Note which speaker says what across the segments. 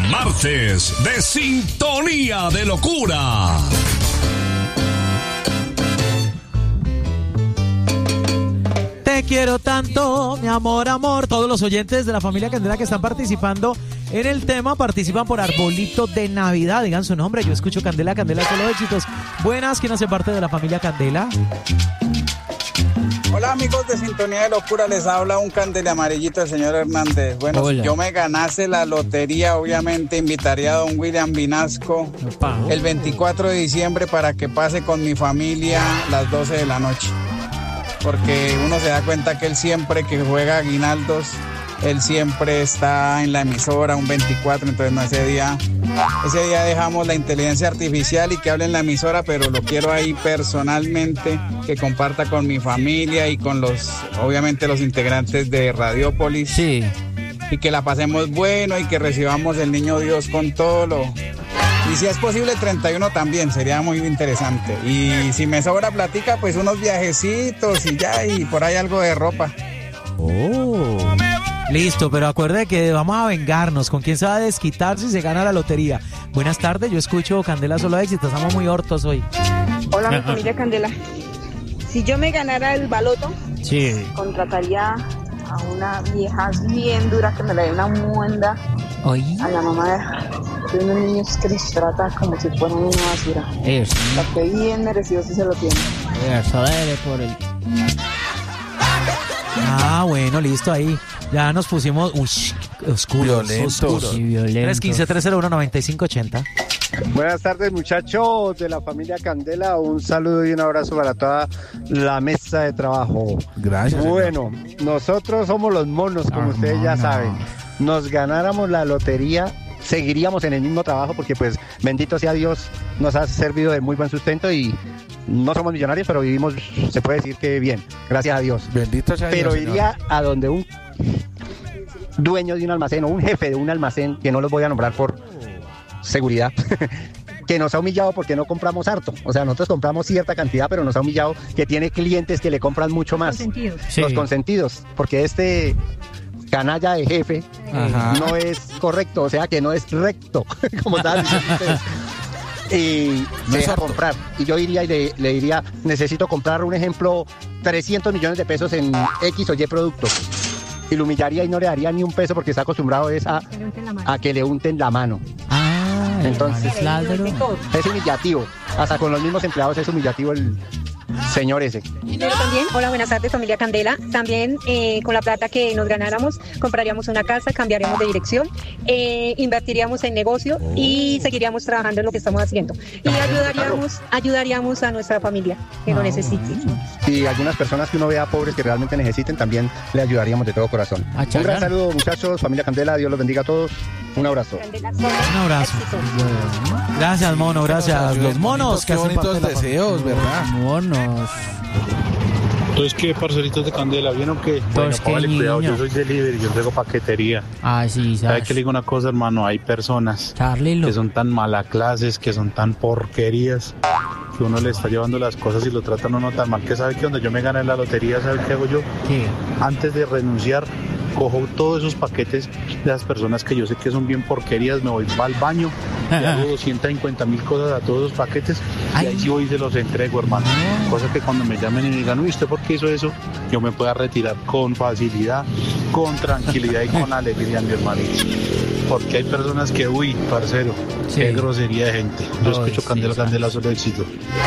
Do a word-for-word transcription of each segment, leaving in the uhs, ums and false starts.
Speaker 1: Martes de Sintonía de Locura.
Speaker 2: Te quiero tanto, mi amor, amor. Todos los oyentes de la familia Candela que están participando en el tema participan por Arbolito de Navidad. Digan su nombre. Yo escucho Candela, Candela, solo éxitos. Buenas, ¿quién hace parte de la familia Candela?
Speaker 3: Hola amigos de Sintonía de Locura, les habla un candela amarillito el señor Hernández. Bueno, Hola. Si yo me ganase la lotería, obviamente invitaría a don William Vinasco Opa. el veinticuatro de diciembre para que pase con mi familia las doce de la noche. Porque uno se da cuenta que él siempre que juega aguinaldos, él siempre está en la emisora un veinticuatro, entonces no, ese día, ese día dejamos la inteligencia artificial y que hable en la emisora, pero lo quiero ahí personalmente, que comparta con mi familia y con los, obviamente los integrantes de Radiópolis.
Speaker 2: Sí.
Speaker 3: Y que la pasemos bueno y que recibamos el niño Dios con todo lo... Y si es posible treinta y uno también, sería muy interesante. Y si me sobra platica, pues unos viajecitos y ya, y por ahí algo de ropa.
Speaker 2: Oh... Listo, pero acuerde que vamos a vengarnos. ¿Con quién se va a desquitar si se gana la lotería? Buenas tardes, yo escucho Candela Solo Éxitos. Estamos muy hortos hoy.
Speaker 4: Hola, mi familia Candela. Si yo me ganara el baloto,
Speaker 2: sí.
Speaker 4: contrataría a una vieja bien dura que me la dé una muenda.
Speaker 2: ¿Oí?
Speaker 4: A la mamá de unos niños que los trata como si fueran una basura.
Speaker 2: Eso.
Speaker 4: La que bien merecido si se lo tiene.
Speaker 2: Eso debe por el... Ah, bueno, listo, ahí. Ya nos pusimos uy, oscuros,
Speaker 5: violentos.
Speaker 2: oscuros. Y violentos. tres uno cinco, tres cero uno, nueve cinco ocho cero.
Speaker 6: Buenas tardes, muchachos de la familia Candela. Un saludo y un abrazo para toda la mesa de trabajo.
Speaker 5: Gracias.
Speaker 6: Bueno, nosotros somos los monos, como
Speaker 2: ah,
Speaker 6: ustedes ya
Speaker 2: no.
Speaker 6: saben. Nos ganáramos la lotería, seguiríamos en el mismo trabajo porque, pues, bendito sea Dios, nos ha servido de muy buen sustento y no somos millonarios, pero vivimos, se puede decir que bien, gracias a Dios.
Speaker 5: Bendito sea
Speaker 6: Pero
Speaker 5: Dios,
Speaker 6: iría
Speaker 5: señor.
Speaker 6: a donde un dueño de un almacén o un jefe de un almacén, que no los voy a nombrar por seguridad, que nos ha humillado porque no compramos harto. O sea, nosotros compramos cierta cantidad, pero nos ha humillado que tiene clientes que le compran mucho más.
Speaker 4: Consentidos.
Speaker 2: Sí.
Speaker 6: Los consentidos, porque este canalla de jefe
Speaker 5: Ajá.
Speaker 6: no es correcto, o sea que no es recto, como estaban diciendo ustedes. Y
Speaker 5: No
Speaker 6: se
Speaker 5: es
Speaker 6: deja
Speaker 5: harto.
Speaker 6: comprar. Y yo iría y le, le diría, necesito comprar, un ejemplo, trescientos millones de pesos en X o Y producto. Y lo humillaría y no le daría ni un peso porque está acostumbrado es a, a que le unten la mano.
Speaker 2: Ah,
Speaker 6: Entonces,
Speaker 2: ladro.
Speaker 6: es humillativo. Hasta con los mismos empleados es humillativo el señor ese.
Speaker 7: Pero también, hola, buenas tardes, familia Candela. También eh, con la plata que nos ganáramos, compraríamos una casa, cambiaríamos de dirección, eh, invertiríamos en negocio y seguiríamos trabajando en lo que estamos haciendo. Y ayudaríamos, ayudaríamos a nuestra familia que lo necesite.
Speaker 6: Y algunas personas que uno vea pobres que realmente necesiten, también le ayudaríamos de todo corazón.
Speaker 2: Ah,
Speaker 6: Un gran saludo, muchachos, familia Candela, Dios los bendiga a todos. Un abrazo.
Speaker 2: Un abrazo. Gracias, mono, gracias. Los monos que
Speaker 5: Qué
Speaker 2: hacen parte
Speaker 5: bonitos
Speaker 2: de la
Speaker 5: deseos, ¿verdad?
Speaker 2: monos.
Speaker 8: Entonces, ¿qué, parceritos de Candela? ¿Vieron que? Bueno,
Speaker 2: Pues,
Speaker 8: póngale
Speaker 2: qué
Speaker 8: cuidado,
Speaker 2: niño.
Speaker 8: yo soy delivery, yo traigo paquetería.
Speaker 2: Ah, sí,
Speaker 8: ¿Sabe
Speaker 2: sabes.
Speaker 8: qué le digo una cosa, hermano? Hay personas
Speaker 2: Charlie,
Speaker 8: que son tan malaclases, que son tan porquerías, que uno le está llevando las cosas y lo tratan uno tan mal, que sabe que donde yo me gané la lotería, ¿sabe qué hago yo?
Speaker 2: ¿qué?
Speaker 8: Antes de renunciar, cojo todos esos paquetes de las personas que yo sé que son bien porquerías, me voy al baño, le hago doscientas cincuenta mil cosas a todos esos paquetes y
Speaker 2: Ay.
Speaker 8: ahí sí voy y se los entrego, hermano. Cosa que cuando me llamen y me digan, uy, ¿usted por qué hizo eso? Yo me pueda retirar con facilidad, con tranquilidad y con alegría, mi hermanito. Porque hay personas que, uy, parcero,
Speaker 2: Sí.
Speaker 8: qué grosería de gente. Yo
Speaker 2: Ay,
Speaker 8: escucho
Speaker 2: sí,
Speaker 8: Candela,
Speaker 2: sí.
Speaker 8: Candela, solo éxito.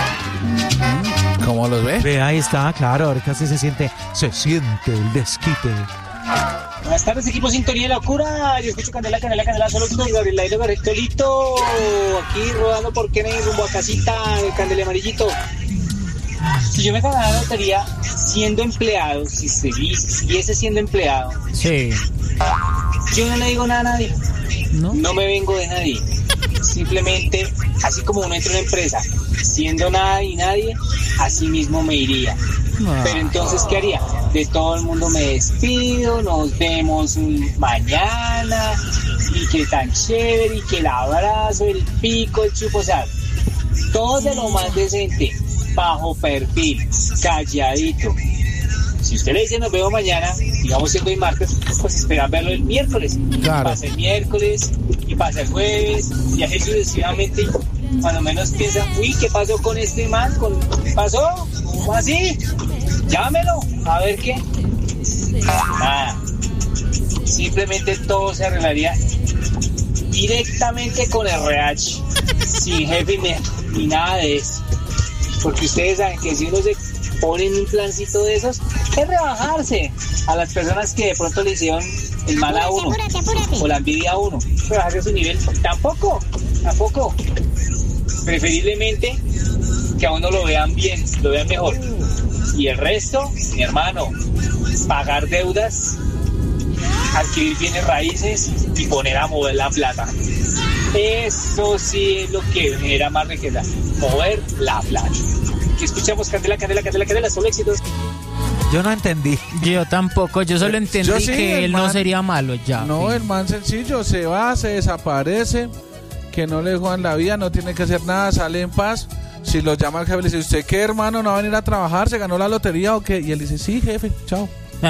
Speaker 5: ¿Cómo los ve?
Speaker 2: Ve, ahí está, claro, ahorita sí se siente, se siente el desquite.
Speaker 9: Buenas tardes, equipo Sintonía de Locura. Yo escucho Candela, Candela, Candela, solo con Gabriel Airo Garretolito. Aquí rodando por Kennedy rumbo a casita, el Candela amarillito. Si yo me ganara la lotería siendo empleado, si segui- siguiese siendo empleado,
Speaker 2: Sí.
Speaker 9: yo no le digo nada a nadie.
Speaker 2: ¿No?
Speaker 9: No me vengo de nadie. Simplemente, así como uno entra en una empresa siendo nada y nadie, así mismo me iría.
Speaker 2: Ah.
Speaker 9: Pero entonces, ¿qué haría? De todo el mundo me despido, nos vemos mañana, y que tan chévere, y que el abrazo, el pico, el chupo, o sea, todo de lo más decente, bajo perfil, calladito. Si usted le dice nos vemos mañana, digamos siendo hoy martes, pues esperan verlo el miércoles.
Speaker 5: Claro.
Speaker 9: Pasa el miércoles, y pasa el jueves, y así sucesivamente. Cuando menos piensan, uy, ¿qué pasó con este man? ¿Qué pasó? ¿Cómo así? Llámelo, a ver qué. Nada. Simplemente todo se arreglaría directamente con R H, sin jefe ni, ni nada de eso. Porque ustedes saben que si uno se pone en un plancito de esos, es rebajarse a las personas que de pronto le hicieron el mal a uno, apúrate, apúrate. O la envidia a uno, rebajarse a su nivel. Tampoco, tampoco. Preferiblemente que a uno lo vean bien, lo vean mejor. Y el resto, mi hermano, pagar deudas, adquirir bienes raíces y poner a mover la plata. Eso sí es lo que genera más riqueza, mover la plata. Que escuchamos Candela, Candela, Candela, Candela, solo éxitos.
Speaker 2: Yo no entendí.
Speaker 5: Yo tampoco, yo solo entendí yo sí, que él man, no sería malo ya.
Speaker 10: No,
Speaker 5: sí.
Speaker 10: El man sencillo, se va, se desaparece, que no le juegan la vida, no tiene que hacer nada, sale en paz. Si lo llama el jefe, le dice, ¿usted qué, hermano? ¿No va a venir a trabajar? ¿Se ganó la lotería o qué? Y él dice, sí, jefe, chao.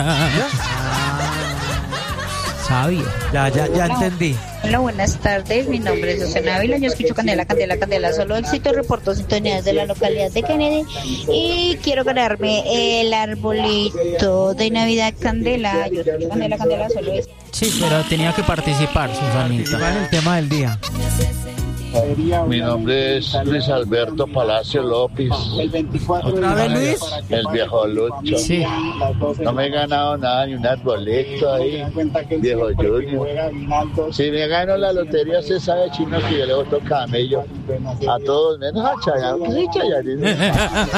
Speaker 5: Sabio.
Speaker 2: Ya, ya, ya entendí.
Speaker 11: Hola, buenas tardes. Mi nombre es Susana Ávila. Yo escucho Candela, Candela, Candela. Solo éxito, reporto sintonías de la localidad de Kennedy. Y quiero ganarme el arbolito de Navidad Candela. Yo escucho Candela, Candela, solo éxito.
Speaker 5: Sí, pero tenía que participar, Susanita.
Speaker 2: En el tema del día.
Speaker 12: Mi nombre es Luis Alberto Palacio López.
Speaker 2: ¿Otra vez, Luis?
Speaker 12: El viejo Lucho.
Speaker 5: Sí.
Speaker 12: No me he ganado nada, ni un arbolito ahí, viejo Junior. Si me gano la lotería, se sabe, chino, que yo le voto camello a todos, menos a Chayanne. ¿Qué es Chayanne?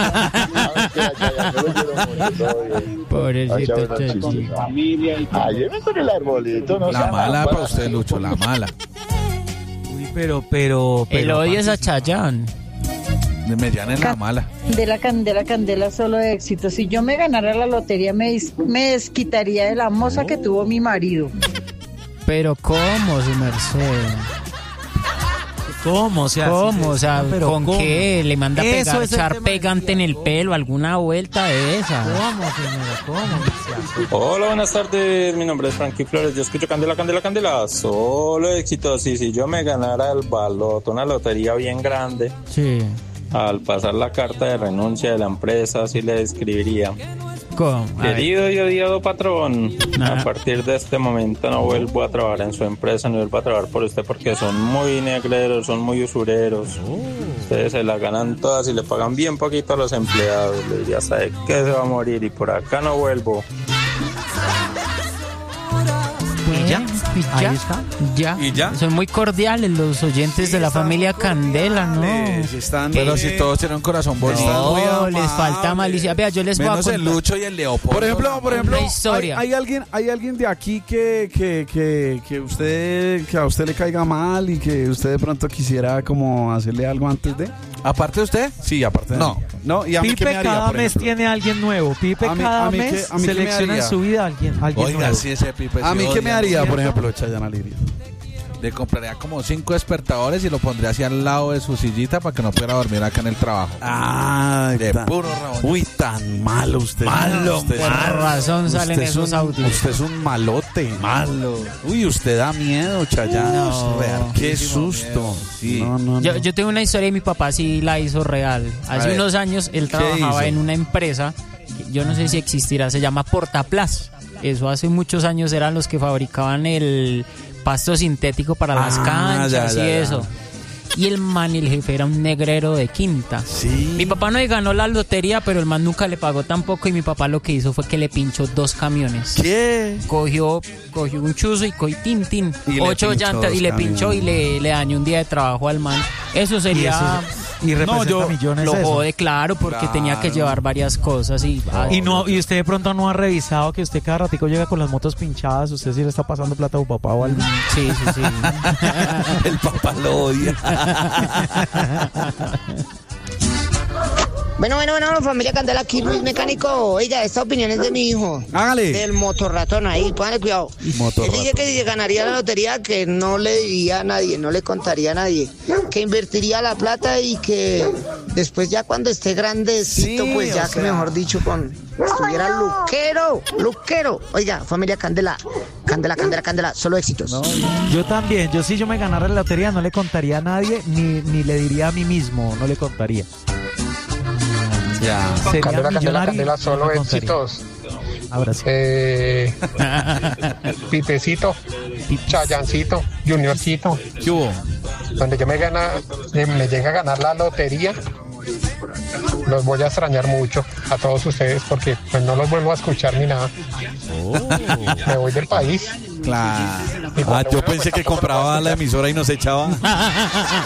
Speaker 5: Pobrecito Chayanne.
Speaker 12: Ayúdame con el arbolito, no.
Speaker 10: La mala para usted, Lucho, la mala.
Speaker 2: Pero, pero, pero.
Speaker 5: El odio es a Chayanne.
Speaker 10: Me llaman la mala.
Speaker 13: Candela, Candela, Candela, solo éxito. Si yo me ganara la lotería, me, me desquitaría de la moza oh. que tuvo mi marido.
Speaker 5: Pero ¿cómo, su merced?
Speaker 2: ¿Cómo? O sea,
Speaker 5: ¿Cómo? O sea,
Speaker 2: pero
Speaker 5: ¿con
Speaker 2: ¿cómo?
Speaker 5: qué? ¿Le manda a pegar, echar pegante en el
Speaker 2: ¿Cómo?
Speaker 5: pelo? ¿Alguna vuelta de esa?
Speaker 2: ¿Cómo, señora? ¿Cómo?
Speaker 14: Hola, buenas tardes. Mi nombre es Frankie Flores. Yo escucho Candela, Candela, Candela. Solo éxitos. Y si yo me ganara el baloto, una lotería bien grande,
Speaker 5: sí.
Speaker 14: Al pasar la carta de renuncia de la empresa, sí le escribiría:
Speaker 5: ¿cómo?
Speaker 14: Querido y odiado patrón, nah. A partir de este momento no vuelvo a trabajar en su empresa, no vuelvo a trabajar por usted porque son muy negreros, son muy usureros. Oh. Ustedes se la ganan todas y le pagan bien poquito a los empleados. Le diría, ¿sabe qué? Se va a morir y por acá no vuelvo.
Speaker 5: Pues ya,
Speaker 2: ahí está.
Speaker 5: Ya.
Speaker 10: ¿Y ya?
Speaker 5: Son muy cordiales los oyentes sí, de la familia Candela, ¿no?
Speaker 10: Están, pero si todos tienen un corazón bonito.
Speaker 5: No, les falta malicia. Vea, yo les voy a
Speaker 10: contar. Menos el Lucho y el Leopoldo. Por ejemplo, por ejemplo,
Speaker 5: una historia.
Speaker 10: Hay, hay alguien, hay alguien de aquí que, que, que, que usted, que a usted le caiga mal y que usted de pronto quisiera como hacerle algo antes de. ¿Aparte de usted? Sí, aparte de
Speaker 2: no.
Speaker 10: mí. No, y a mí
Speaker 2: Pipe
Speaker 10: ¿qué me haría,
Speaker 2: cada
Speaker 10: por
Speaker 2: mes
Speaker 10: ejemplo?
Speaker 2: tiene a alguien nuevo. Pipe
Speaker 10: a mí,
Speaker 2: cada
Speaker 10: a mí
Speaker 2: mes
Speaker 10: que, a mí
Speaker 2: selecciona en su vida a alguien, alguien
Speaker 10: Oiga,
Speaker 2: nuevo.
Speaker 10: sí, ese Pipe. A mí qué me haría, por ejemplo, Chayanne Alirio. Le compraría como cinco despertadores y lo pondría así al lado de su sillita para que no pudiera dormir acá en el trabajo. Ah, de tan, puro rabón. Uy, tan malo usted.
Speaker 5: Malo,
Speaker 10: usted,
Speaker 5: por malo. razón
Speaker 10: usted
Speaker 5: salen esos
Speaker 10: un,
Speaker 5: audios.
Speaker 10: Usted es un malote. Malo. Uy, usted da miedo, Chayanne.
Speaker 5: No,
Speaker 10: real. Qué susto. Sí. No, no, no.
Speaker 5: Yo, yo tengo una historia y mi papá sí la hizo real. Hace unos años él trabajaba en una empresa, yo no sé si existirá, se llama Portaplas. Eso hace muchos años eran los que fabricaban el pasto sintético para las ah, canchas ya, ya, y eso. Ya. Y el man, el jefe, era un negrero de quinta.
Speaker 10: Sí.
Speaker 5: Mi papá no le ganó la lotería, pero el man nunca le pagó tampoco. Y mi papá lo que hizo fue que le pinchó dos camiones.
Speaker 10: ¿Qué?
Speaker 5: Cogió, cogió un chuzo y cogió tin, tin, ocho llantas y le camiones. pinchó y le, le dañó un día de trabajo al man. Eso sería...
Speaker 2: Y representa
Speaker 5: no, yo
Speaker 2: millones
Speaker 5: lo
Speaker 2: eso.
Speaker 5: jode, claro, porque claro. tenía que llevar varias cosas y,
Speaker 2: y no y usted de pronto no ha revisado que usted cada ratico llega con las motos pinchadas. Usted sí le está pasando plata a su papá o algo.
Speaker 5: Sí, sí, sí.
Speaker 10: El papá lo odia.
Speaker 15: Bueno, bueno, bueno, familia Candela, aquí Luis Mecánico. Oiga, esta opinión es de mi hijo.
Speaker 10: Hágale.
Speaker 15: Del motorratón ahí, póngale cuidado. Él dice que si ganaría la lotería, que no le diría a nadie, no le contaría a nadie. Que invertiría la plata y que después ya cuando esté grandecito, sí, pues ya que sea... mejor dicho, con estuviera luquero, luquero. Oiga, familia Candela, Candela, Candela, Candela, solo éxitos. No,
Speaker 2: yo también, yo si yo me ganara la lotería no le contaría a nadie, ni, ni le diría a mí mismo, no le contaría.
Speaker 16: Ya. Sería Candela, Candela, Candela, solo no éxitos.
Speaker 2: Ahora sí.
Speaker 16: Eh, Pipecito, Chayancito, Juniorcito.
Speaker 10: ¿Qué hubo?
Speaker 16: Donde yo me gana, me llega a ganar la lotería, los voy a extrañar mucho a todos ustedes porque pues no los vuelvo a escuchar ni nada. Oh. Me voy del país.
Speaker 10: Claro. Ah, yo pensé que compraba la emisora y nos echaba.